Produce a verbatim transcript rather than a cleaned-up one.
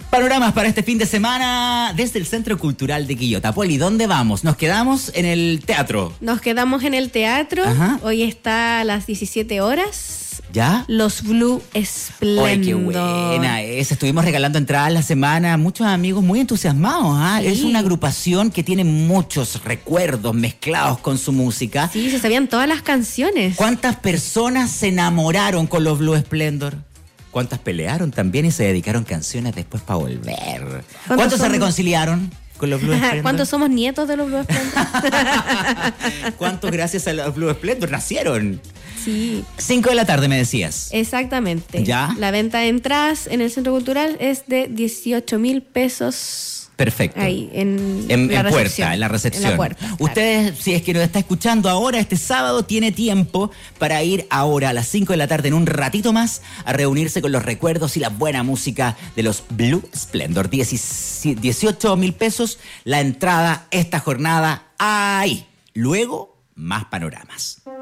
Panoramas para este fin de semana desde el Centro Cultural de Quillota. Poli, ¿dónde vamos? Nos quedamos en el teatro. Nos quedamos en el teatro. Ajá. Hoy está a las diecisiete horas. ¿Ya? Los Blue Splendor. ¡Ay, qué buena es! Estuvimos regalando entradas la semana. Muchos amigos muy entusiasmados. ¿ah? Sí. Es una agrupación que tiene muchos recuerdos mezclados con su música. Sí, se sabían todas las canciones. ¿Cuántas personas se enamoraron con los Blue Splendor? ¿Cuántas pelearon también y se dedicaron canciones después para volver? ¿Cuántos, ¿Cuántos se reconciliaron con los Blue Splendor? ¿Cuántos somos nietos de los Blue Splendor? ¿Cuántos gracias a los Blue Splendor nacieron? Sí. Cinco de la tarde me decías. Exactamente. ¿Ya? La venta de entradas en el Centro Cultural es de dieciocho mil pesos. Perfecto. Ahí, en, en, la en puerta, en la recepción. En la puerta, claro. Ustedes, si es que nos está escuchando ahora, este sábado, tiene tiempo para ir ahora a las cinco de la tarde, en un ratito más, a reunirse con los recuerdos y la buena música de los Blue Splendor. dieciocho mil pesos la entrada esta jornada. Ahí. Luego, más panoramas.